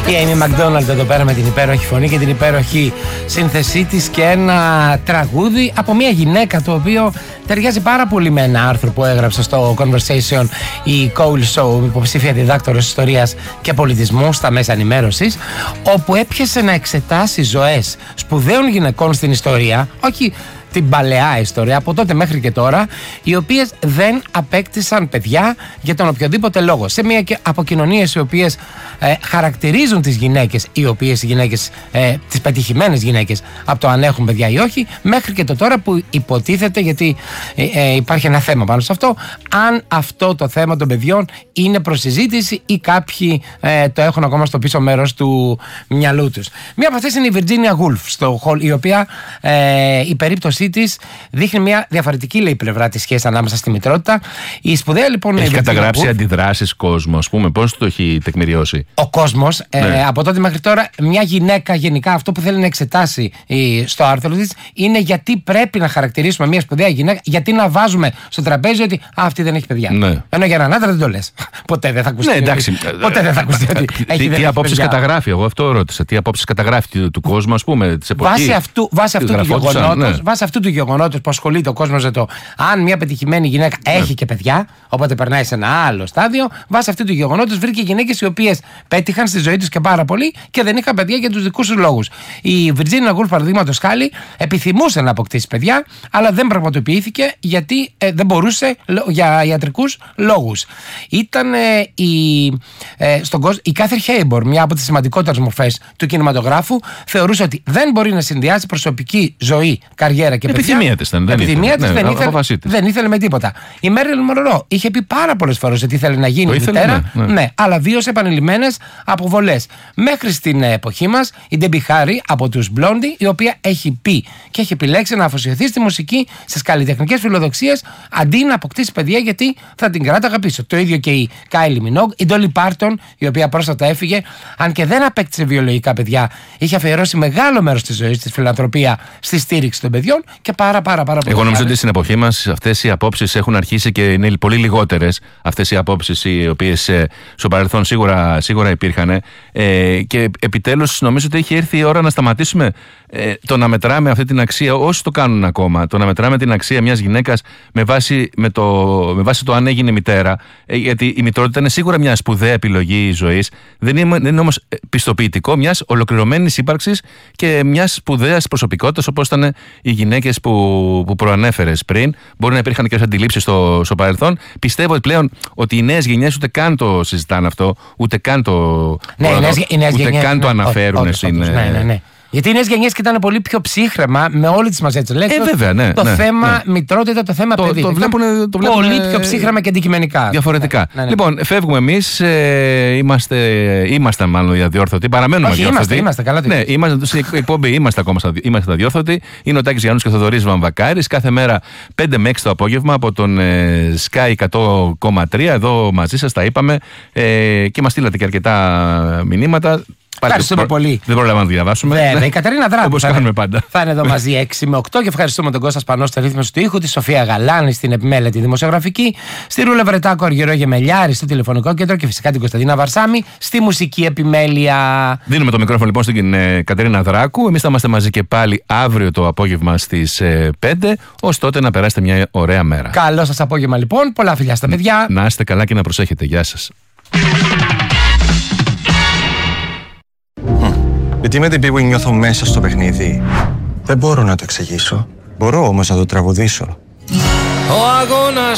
Η Amy McDonald εδώ πέρα με την υπέροχη φωνή και την υπέροχη σύνθεσή της και ένα τραγούδι από μια γυναίκα, το οποίο ταιριάζει πάρα πολύ με ένα άρθρο που έγραψε στο Conversation η Cole Show, υποψήφια διδάκτορας ιστορίας και πολιτισμού στα μέσα ενημέρωσης, όπου έπιασε να εξετάσει ζωές σπουδαίων γυναικών στην ιστορία, όχι την παλαιά ιστορία, από τότε μέχρι και τώρα, οι οποίες δεν απέκτησαν παιδιά για τον οποιοδήποτε λόγο. Σε μια από κοινωνίες οι οποίες χαρακτηρίζουν τις γυναίκες, οι γυναίκες, τις πετυχημένες γυναίκες, από το αν έχουν παιδιά ή όχι, μέχρι και το τώρα που υποτίθεται, γιατί υπάρχει ένα θέμα πάνω σε αυτό, αν αυτό το θέμα των παιδιών είναι προς συζήτηση ή κάποιοι το έχουν ακόμα στο πίσω μέρος του μυαλού τους. Μία από αυτές είναι η Virginia Woolf, η οποία η περίπτωσή της δείχνει μια διαφορετική, λέει, πλευρά της σχέσης ανάμεσα στη μητρότητα. Η σπουδαία λοιπόν. Έχει καταγράψει αντιδράσεις κόσμου, ας πούμε. Πώς το έχει τεκμηριώσει? Ο κόσμος, από τότε μέχρι τώρα, μια γυναίκα γενικά αυτό που θέλει να εξετάσει στο άρθρο της είναι γιατί πρέπει να χαρακτηρίσουμε μια σπουδαία γυναίκα, γιατί να βάζουμε στο τραπέζι ότι αυτή δεν έχει παιδιά. Ναι. Ενώ για έναν άντρα δεν το λες. Ποτέ δεν θα ακουστεί. Ναι, εντάξει. Ποτέ δεν θα ακουστεί ότι έχει. Τι απόψεις καταγράφει, εγώ αυτό ρώτησα. Τι απόψεις καταγράφει του κόσμου, ας πούμε, της εποχής. Βάσει αυτού του γεγονότος που ασχολείται ο κόσμος με το αν μια πετυχημένη γυναίκα έχει και παιδιά, οπότε περνάει σε ένα άλλο στάδιο, βάσει αυτού του γεγονότος βρήκε γυναίκες οι οποίες πέτυχαν στη ζωή τους και πάρα πολύ και δεν είχαν παιδιά για τους δικούς τους λόγους. Η Virginia Woolf, παραδείγματος χάρη, επιθυμούσε να αποκτήσει παιδιά, αλλά δεν πραγματοποιήθηκε γιατί δεν μπορούσε για ιατρικούς λόγους. Ήταν στον κόσμο, η Catherine Hepburn, μια από τις σημαντικότερες μορφές του κινηματογράφου, θεωρούσε ότι δεν μπορεί να συνδυάσει προσωπική ζωή, καριέρα και παιδιά. Επιθυμία της ήταν. Δεν ήθελε με τίποτα. Η Marilyn Monroe είχε πει πάρα πολλές φορές ότι ήθελε να γίνει μητέρα, ναι, αλλά βίωσε επανειλημμένες αποβολές. Μέχρι στην εποχή μας, η Debbie Harry από τους Blondie, η οποία έχει πει και έχει επιλέξει να αφοσιωθεί στη μουσική, στις καλλιτεχνικές φιλοδοξίες, αντί να αποκτήσει παιδιά, γιατί θα την κράταγα πίσω. Το ίδιο και η Kylie Minogue, η Dolly Parton, η οποία πρόσφατα έφυγε, αν και δεν απέκτησε βιολογικά παιδιά, είχε αφιερώσει μεγάλο μέρος της ζωής της φιλανθρωπία στη στήριξη των παιδιών και πάρα πολύ. Εγώ νομίζω ότι στην εποχή μας αυτές οι απόψεις έχουν αρχίσει και είναι πολύ λιγότερες. Αυτές οι απόψεις οι οποίες στο παρελθόν σίγουρα υπήρχαν. Και επιτέλους νομίζω ότι έχει έρθει η ώρα να σταματήσουμε το να μετράμε αυτή την αξία, όσοι το κάνουν ακόμα, το να μετράμε την αξία μιας γυναίκας με βάση το αν έγινε μητέρα. Γιατί η μητρότητα είναι σίγουρα μια σπουδαία επιλογή ζωής. Δεν είναι όμως πιστοποιητικό μιας ολοκληρωμένης ύπαρξης και μιας σπουδαίας προσωπικότητας, όπως ήταν οι γυναίκες που προανέφερες πριν. Μπορεί να υπήρχαν και αντιλήψεις στο παρελθόν. Πιστεύω ότι πλέον ότι οι νέες γενιές ούτε καν το συζητάνε αυτό, ούτε καν το αναφέρουν στην. Ναι. Γιατί οι νέες γενιές ήταν πολύ πιο ψύχρεμα με όλη τις μαζές της λέξης. Βέβαια, το θέμα μητρότητα, το θέμα παιδί. Το βλέπουν πολύ πιο ψύχρεμα και αντικειμενικά. Διαφορετικά. Ναι. Λοιπόν, φεύγουμε εμείς. Είμαστε μάλλον οι αδιόρθωτοι. Παραμένουμε αδιόρθωτοι. Είμαστε καλά. Ναι, στην εκπομπή είμαστε ακόμα αδιόρθωτοι. Είναι ο Τάκης Γιάννους και ο Θοδωρής Βαμβακάρης. Κάθε μέρα 5 με 6 το απόγευμα από τον Sky 100,3. Εδώ μαζί σας τα είπαμε και μας στείλατε και αρκετά μηνύματα. Ευχαριστούμε πολύ. Δεν προλάβαμε να διαβάσουμε. Βέβαια, η Κατερίνα Δράκου. Όπως κάνουμε πάντα. Θα είναι εδώ μαζί 6 με 8 και ευχαριστούμε τον Κώστα Σπανό στη ρύθμιση του ήχου, τη Σοφία Γαλάνη στην επιμέλετη δημοσιογραφική, στη Ρούλα Βρετάκο Αργυρό Γεμελιάρη στο τηλεφωνικό κέντρο και φυσικά την Κωνσταντίνα Βαρσάμι στη μουσική επιμέλεια. Δίνουμε το μικρόφωνο λοιπόν στην Κατερίνα Δράκου. Εμείς θα είμαστε μαζί και πάλι αύριο το απόγευμα στις 5. Ως τότε να περάσετε μια ωραία μέρα. Καλό σας απόγευμα λοιπόν. Πολλά φιλιά στα παιδιά. Να είστε καλά και να προσέχετε. Γεια σας. Γιατί με την πίγου νιώθω μέσα στο παιχνίδι. Δεν μπορώ να το εξηγήσω. Μπορώ όμως να το τραγουδήσω. Ο αγώνας